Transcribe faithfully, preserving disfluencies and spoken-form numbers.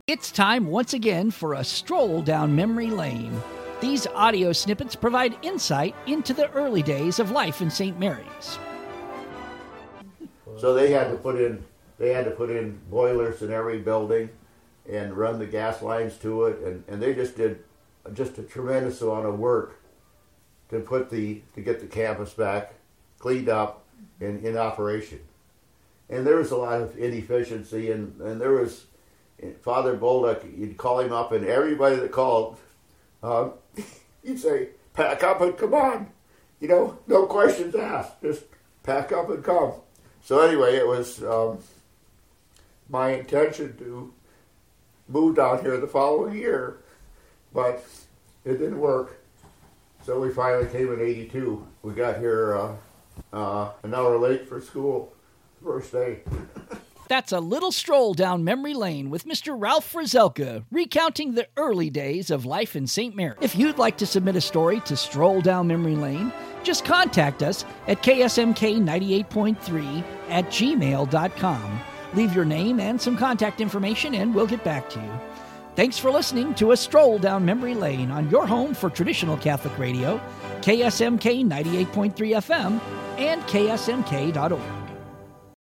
It's time once again for a stroll down memory lane. These audio snippets provide insight into the early days of life in Saint Mary's. So they had to put in they had to put in boilers in every building and run the gas lines to it, and, and they just did just a tremendous amount of work to put the to get the campus back cleaned up and in operation. And there was a lot of inefficiency, and, and there was Father Bolduc, you'd call him up, and everybody that called, uh, you'd say, pack up and come on. You know, no questions asked, just pack up and come. So anyway, it was um, my intention to move down here the following year, but it didn't work. So we finally came in eighty-two. We got here uh, uh, an hour late for school, first day. That's a little stroll down memory lane with Mister Ralph Frizelka, recounting the early days of life in Saint Mary. If you'd like to submit a story to Stroll Down Memory Lane, just contact us at K S M K ninety-eight point three at gmail dot com. Leave your name and some contact information and we'll get back to you. Thanks for listening to a stroll down memory lane on your home for traditional Catholic radio, K S M K ninety-eight point three F M and K S M K dot org.